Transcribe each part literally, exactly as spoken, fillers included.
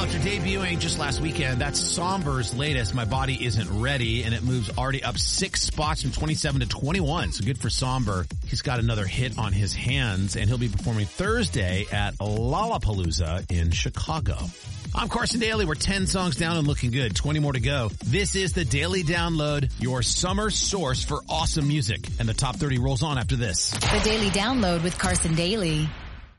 after debuting just last weekend, that's Somber's latest, My Body Isn't Ready, and it moves already up six spots from twenty-seven to twenty-one. So good for Somber. He's got another hit on his hands, and he'll be performing Thursday at Lollapalooza in Chicago. I'm Carson Daly. We're ten songs down and looking good. twenty more to go. This is the Daily Download, your summer source for awesome music. And the top thirty rolls on after this. The Daily Download with Carson Daly.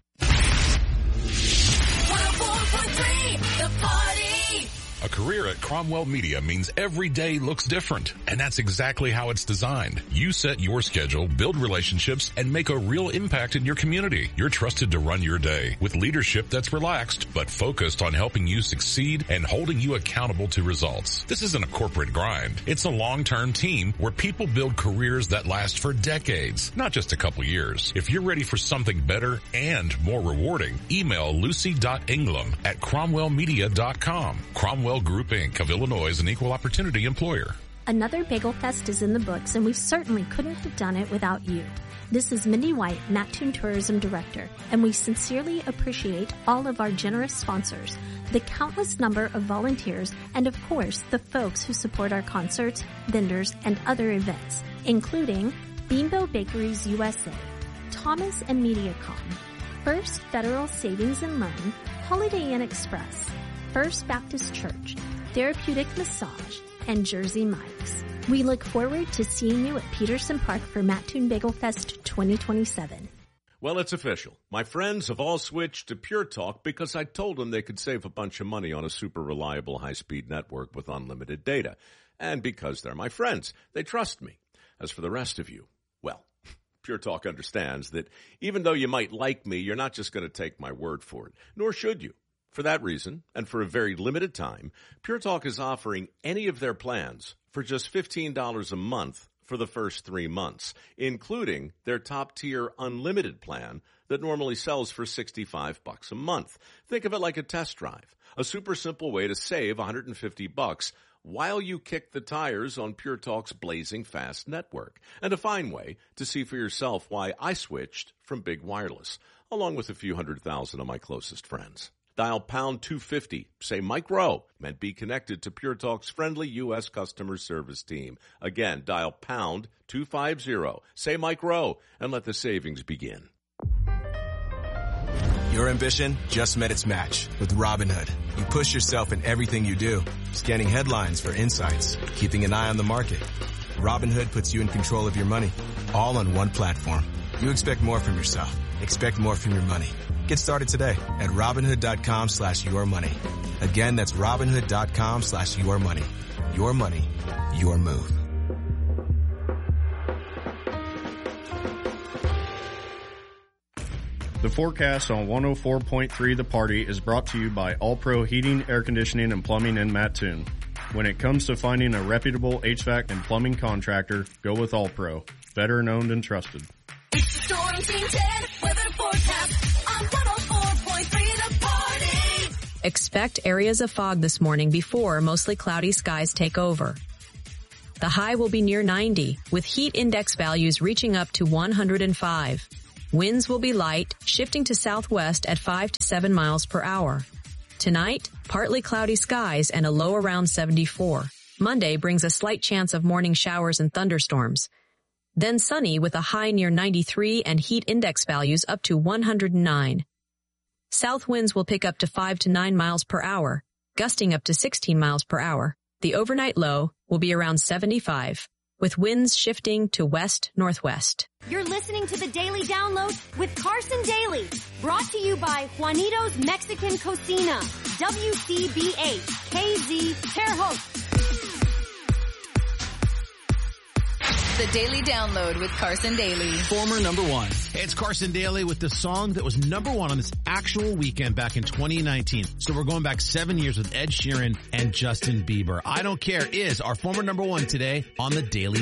A career at Cromwell Media means every day looks different, and that's exactly how it's designed. You set your schedule, build relationships, and make a real impact in your community. You're trusted to run your day with leadership that's relaxed, but focused on helping you succeed and holding you accountable to results. This isn't a corporate grind. It's a long-term team where people build careers that last for decades, not just a couple years. If you're ready for something better and more rewarding, email lucy dot ingram at cromwell media dot com. Cromwell Group, Incorporated of Illinois is an equal opportunity employer. Another Bagel Fest is in the books, and we certainly couldn't have done it without you. This is Mindy White, Mattoon Tourism Director, and we sincerely appreciate all of our generous sponsors, the countless number of volunteers, and of course, the folks who support our concerts, vendors, and other events, including Beanbo Bakeries U S A, Thomas and MediaCom, First Federal Savings and Loan, Holiday Inn Express, First Baptist Church, Therapeutic Massage, and Jersey Mike's. We look forward to seeing you at Peterson Park for Mattoon Bagel Fest twenty twenty-seven. Well, it's official. My friends have all switched to Pure Talk because I told them they could save a bunch of money on a super reliable high-speed network with unlimited data. And because they're my friends, they trust me. As for the rest of you, well, Pure Talk understands that even though you might like me, you're not just going to take my word for it, nor should you. For that reason, and for a very limited time, Pure Talk is offering any of their plans for just fifteen dollars a month for the first three months, including their top-tier unlimited plan that normally sells for sixty-five bucks a month. Think of it like a test drive, a super simple way to save one hundred fifty bucks while you kick the tires on Pure Talk's blazing fast network, and a fine way to see for yourself why I switched from big wireless, along with a few hundred thousand of my closest friends. Dial pound two fifty, say Mike Rowe, and be connected to Pure Talk's friendly U S customer service team. Again, dial pound two fifty, say Mike Rowe, and let the savings begin. Your ambition just met its match with Robinhood. You push yourself in everything you do, scanning headlines for insights, keeping an eye on the market. Robinhood puts you in control of your money, all on one platform. You expect more from yourself. Expect more from your money. Get started today at Robinhood.com slash your money. Again, that's Robinhood.com slash your money. Your money, your move. The forecast on one oh four point three The Party is brought to you by All Pro Heating, Air Conditioning, and Plumbing in Mattoon. When it comes to finding a reputable H V A C and plumbing contractor, go with All Pro. Better known and trusted. It's Storm Team ten weather forecast on one oh four point three The Party. Expect areas of fog this morning before mostly cloudy skies take over. The high will be near ninety, with heat index values reaching up to one hundred five. Winds will be light, shifting to southwest at five to seven miles per hour. Tonight, partly cloudy skies and a low around seventy-four. Monday brings a slight chance of morning showers and thunderstorms. Then sunny with a high near ninety-three and heat index values up to one hundred nine. South winds will pick up to five to nine miles per hour, gusting up to sixteen miles per hour. The overnight low will be around seventy-five, with winds shifting to west-northwest. You're listening to the Daily Download with Carson Daly, brought to you by Juanito's Mexican Cocina, W C B H, K Z, Terre Haute. The Daily Download with Carson Daly. Former number one. Hey, it's Carson Daly with the song that was number one on this actual weekend back in twenty nineteen. So we're going back seven years with Ed Sheeran and Justin Bieber. I Don't Care is our former number one today on the Daily